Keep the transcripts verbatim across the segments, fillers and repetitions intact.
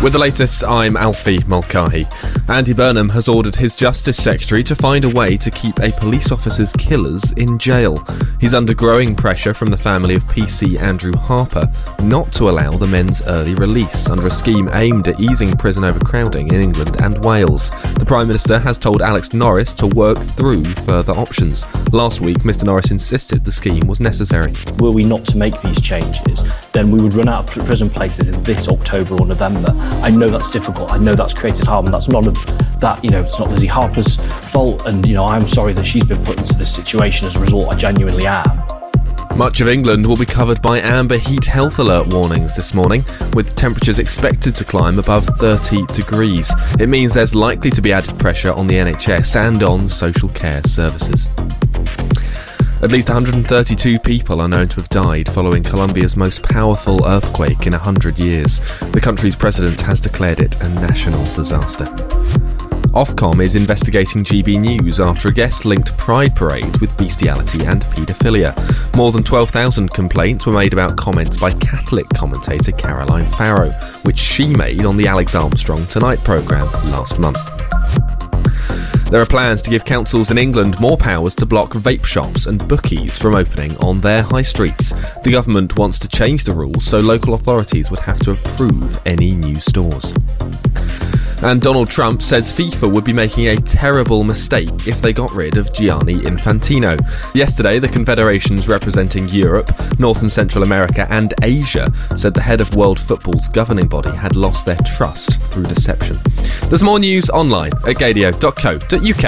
With the latest, I'm Alfie Mulcahy. Andy Burnham has ordered his Justice Secretary to find a way to keep a police officer's killers in jail. He's under growing pressure from the family of P C Andrew Harper not to allow the men's early release under a scheme aimed at easing prison overcrowding in England and Wales. The Prime Minister has told Alex Norris to work through further options. Last week, Mr Norris insisted the scheme was necessary. Were we not to make these changes, then we would run out of prison places in this October or November. I know that's difficult. I know that's created harm, and that's none of that, you know, it's not Lizzie Harper's fault, and, you know, I'm sorry that she's been put into this situation. As a result, I genuinely am. Much of England will be covered by amber heat health alert warnings this morning, with temperatures expected to climb above thirty degrees. It means there's likely to be added pressure on the N H S and on social care services. At least one hundred thirty-two people are known to have died following Colombia's most powerful earthquake in one hundred years. The country's president has declared it a national disaster. Ofcom is investigating G B News after a guest linked pride parades with bestiality and paedophilia. More than twelve thousand complaints were made about comments by Catholic commentator Caroline Farrow, which she made on the Alex Armstrong Tonight programme last month. There are plans to give councils in England more powers to block vape shops and bookies from opening on their high streets. The government wants to change the rules so local authorities would have to approve any new stores. And Donald Trump says FIFA would be making a terrible mistake if they got rid of Gianni Infantino. Yesterday, the confederations representing Europe, North and Central America and Asia said the head of World Football's governing body had lost their trust through deception. There's more news online at gadio dot co dot uk.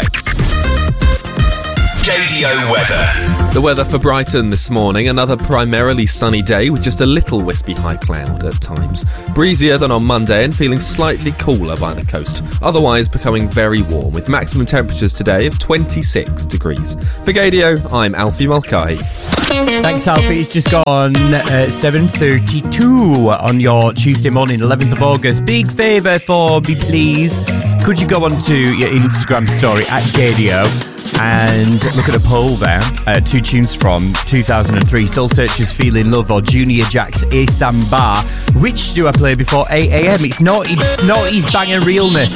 Gadio weather. The weather for Brighton this morning, another primarily sunny day with just a little wispy high cloud at times. Breezier than on Monday and feeling slightly cooler by the coast. Otherwise becoming very warm with maximum temperatures today of twenty-six degrees. For Gadio, I'm Alfie Mulcahy. Thanks, Alfie. It's just gone uh, seven thirty-two on your Tuesday morning, eleventh of August. Big favour for me, please. Could you go on to your Instagram story at Gadio and look at a poll there? Uh, two tunes from two thousand three, Soul Searchers' Feeling Love or Junior Jack's A Samba. Which do I play before eight a.m? It's Naughty, Naughty's Bang and Realness.